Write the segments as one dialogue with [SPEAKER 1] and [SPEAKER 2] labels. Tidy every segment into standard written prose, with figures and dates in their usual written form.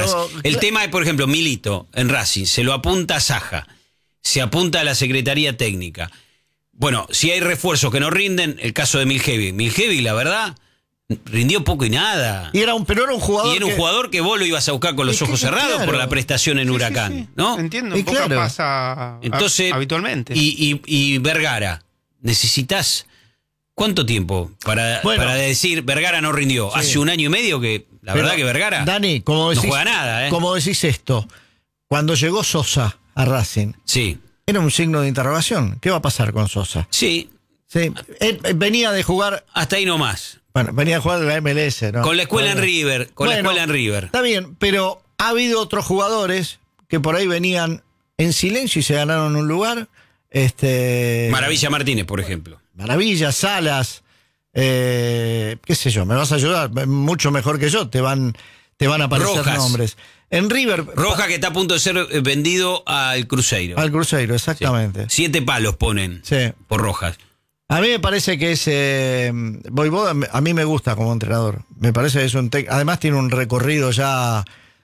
[SPEAKER 1] más. El tema es, por ejemplo, Milito en Racing, se lo apunta a Saja, se apunta a la Secretaría Técnica. Bueno, si hay refuerzos que no rinden, el caso de Milhevi. Milhevi, la verdad, rindió poco y nada.
[SPEAKER 2] Pero era un jugador.
[SPEAKER 1] Y era un jugador que vos lo ibas a buscar con los ojos cerrados por la prestación en Huracán,
[SPEAKER 3] sí.
[SPEAKER 1] ¿no?
[SPEAKER 3] Entiendo,
[SPEAKER 2] Y
[SPEAKER 3] Boca
[SPEAKER 2] claro.
[SPEAKER 3] pasa
[SPEAKER 1] Entonces,
[SPEAKER 3] habitualmente.
[SPEAKER 1] Y Vergara, necesitas ¿cuánto tiempo para decir Vergara no rindió? Hace un año y medio que la verdad que Vergara
[SPEAKER 2] Dani, como decís,
[SPEAKER 1] no juega nada, ¿eh?
[SPEAKER 2] Como decís esto, cuando llegó Sosa a Racing,
[SPEAKER 1] Sí.
[SPEAKER 2] era un signo de interrogación. ¿Qué va a pasar con Sosa?
[SPEAKER 1] Sí,
[SPEAKER 2] Sí, él venía de jugar,
[SPEAKER 1] hasta ahí nomás.
[SPEAKER 2] bueno, venía de jugar de la MLS, ¿no?
[SPEAKER 1] Con la escuela en River, la escuela en River.
[SPEAKER 2] Está bien, pero ha habido otros jugadores que por ahí venían en silencio y se ganaron un lugar.
[SPEAKER 1] Maravilla Martínez, por ejemplo.
[SPEAKER 2] Maravilla, Salas, qué sé yo, me vas a ayudar, mucho mejor que yo, te van a aparecer
[SPEAKER 1] Rojas.
[SPEAKER 2] nombres. En River.
[SPEAKER 1] Roja que está a punto de ser vendido al Cruzeiro.
[SPEAKER 2] Al Cruzeiro, exactamente.
[SPEAKER 1] Sí. 7 palos ponen por Rojas.
[SPEAKER 2] A mí me parece que es Voivoda, a mí me gusta como entrenador. Me parece que es además tiene un recorrido ya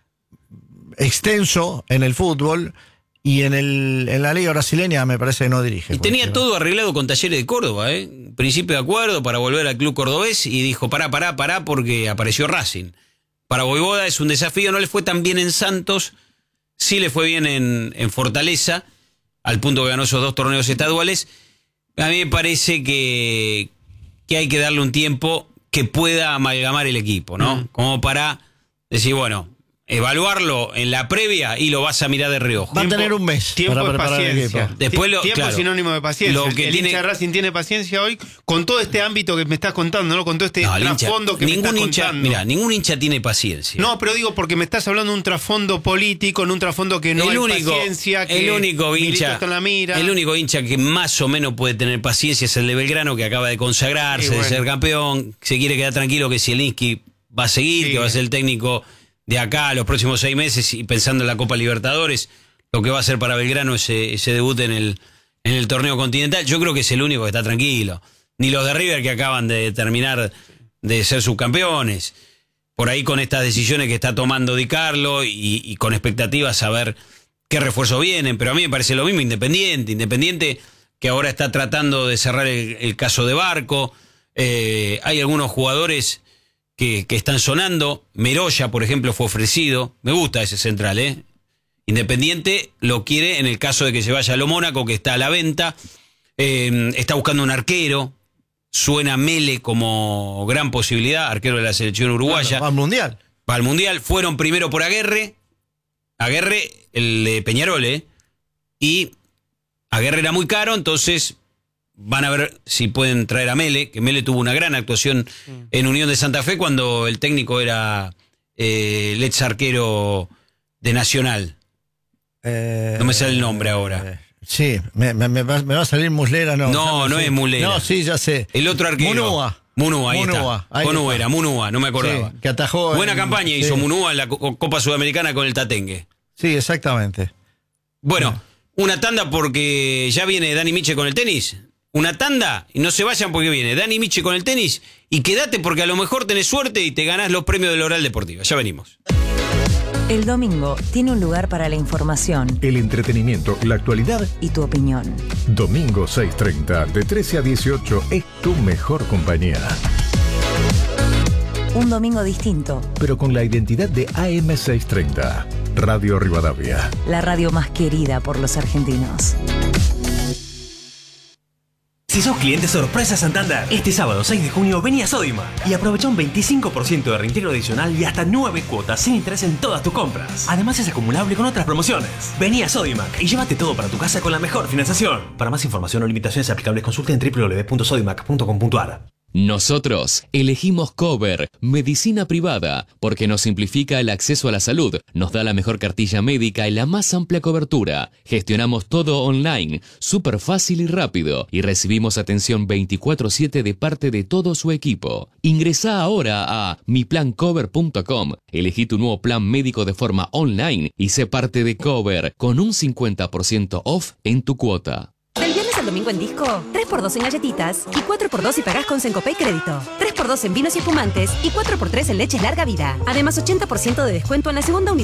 [SPEAKER 2] extenso en el fútbol y en la liga brasileña me parece que no dirige.
[SPEAKER 1] Y tenía todo arreglado con Talleres de Córdoba, principio de acuerdo para volver al club cordobés y dijo pará porque apareció Racing. Para Voivoda es un desafío, no le fue tan bien en Santos, sí le fue bien en Fortaleza, al punto que ganó esos 2 torneos estaduales. A mí me parece que hay que darle un tiempo que pueda amalgamar el equipo, ¿no? Como para decir, bueno, evaluarlo en la previa y lo vas a mirar de reojo.
[SPEAKER 2] Va a tener un mes
[SPEAKER 3] tiempo
[SPEAKER 2] para
[SPEAKER 3] es
[SPEAKER 2] preparar el
[SPEAKER 3] paciencia.
[SPEAKER 2] equipo.
[SPEAKER 1] Después
[SPEAKER 3] Tiempo es sinónimo de paciencia. El hincha de Racing tiene paciencia hoy con todo este ámbito que me estás contando, ¿no? Con todo este trasfondo que me estás contando.
[SPEAKER 1] Mira, ningún hincha tiene paciencia.
[SPEAKER 3] No, pero digo porque me estás hablando de un trasfondo político, en un trasfondo que no hay paciencia, que
[SPEAKER 1] el único hincha
[SPEAKER 3] está en la mira.
[SPEAKER 1] El único hincha que más o menos puede tener paciencia es el de Belgrano, que acaba de consagrarse, de ser campeón, se quiere quedar tranquilo que Zielinski va a seguir, que va a ser el técnico de acá a los próximos 6 meses y pensando en la Copa Libertadores, lo que va a ser para Belgrano ese debut en el torneo continental. Yo creo que es el único que está tranquilo. Ni los de River, que acaban de terminar de ser subcampeones. Por ahí con estas decisiones que está tomando Di Carlo y con expectativas a ver qué refuerzos vienen. Pero a mí me parece lo mismo Independiente que ahora está tratando de cerrar el caso de Barco. Hay algunos jugadores que están sonando. Meroya, por ejemplo, fue ofrecido. Me gusta ese central, Independiente lo quiere en el caso de que se vaya a lo Mónaco, que está a la venta. Está buscando un arquero. Suena Mele como gran posibilidad, arquero de la selección uruguaya.
[SPEAKER 2] Va al Mundial.
[SPEAKER 1] Va al Mundial. Fueron primero por Aguerre, el de Peñarol, y Aguerre era muy caro, entonces van a ver si pueden traer a Mele, que Mele tuvo una gran actuación en Unión de Santa Fe cuando el técnico era el ex arquero de Nacional. No me sale el nombre ahora.
[SPEAKER 2] Sí, me va a salir Muslera, ¿no?
[SPEAKER 1] No es Muslera.
[SPEAKER 2] No, sí, ya sé.
[SPEAKER 1] El otro arquero. Munúa, ahí está. Munúa, no me acordaba.
[SPEAKER 2] Sí, que atajó.
[SPEAKER 1] Buena campaña hizo Munúa en la Copa Sudamericana con el Tatengue.
[SPEAKER 2] Sí, exactamente.
[SPEAKER 1] Bueno, una tanda porque ya viene Dani Miche con el tenis. Una tanda y no se vayan porque viene Dani Miche con el tenis. Y quédate porque a lo mejor tenés suerte y te ganás los premios del Oral Deportiva. Ya venimos.
[SPEAKER 4] El domingo tiene un lugar para la información,
[SPEAKER 5] el entretenimiento, la actualidad
[SPEAKER 4] y tu opinión.
[SPEAKER 5] Domingo 6:30, de 13 a 18, es tu mejor compañía.
[SPEAKER 4] Un domingo distinto.
[SPEAKER 5] Pero con la identidad de AM630, Radio Rivadavia.
[SPEAKER 4] La radio más querida por los argentinos.
[SPEAKER 6] Si sos cliente sorpresa Santander, este sábado 6 de junio vení a Sodimac y aprovecha un 25% de reintegro adicional y hasta 9 cuotas sin interés en todas tus compras. Además es acumulable con otras promociones. Vení a Sodimac y llévate todo para tu casa con la mejor financiación. Para más información o limitaciones aplicables consulte en www.sodimac.com.ar.
[SPEAKER 7] Nosotros elegimos Cover, medicina privada, porque nos simplifica el acceso a la salud, nos da la mejor cartilla médica y la más amplia cobertura. Gestionamos todo online, súper fácil y rápido, y recibimos atención 24/7 de parte de todo su equipo. Ingresá ahora a miplancover.com, elegí tu nuevo plan médico de forma online y sé parte de Cover, con un 50% off en tu cuota.
[SPEAKER 8] Del viernes al domingo en Disco, 3x2 en galletitas y 4x2 si pagás con Sencopay Crédito. 3x2 en vinos y espumantes y 4x3 en leches larga vida. Además, 80% de descuento en la segunda unidad